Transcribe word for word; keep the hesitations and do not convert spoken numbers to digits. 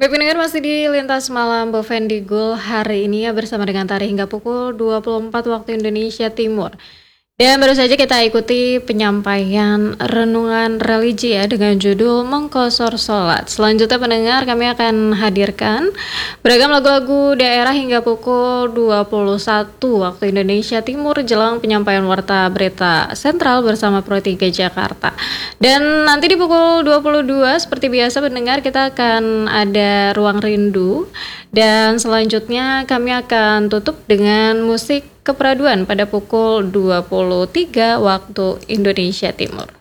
Baik pendengar, masih di Lintas Malam Bovendigul hari ini ya, bersama dengan Tari hingga pukul dua puluh empat waktu Indonesia Timur. Dan baru saja kita ikuti penyampaian renungan religi ya dengan judul Mengkosor Sholat. Selanjutnya pendengar, kami akan hadirkan beragam lagu-lagu daerah hingga pukul dua puluh satu waktu Indonesia Timur jelang penyampaian warta berita sentral bersama Pro tiga Jakarta. Dan nanti di pukul dua puluh dua seperti biasa pendengar, kita akan ada Ruang Rindu. Dan selanjutnya kami akan tutup dengan musik keperaduan pada pukul dua puluh tiga waktu Indonesia Timur.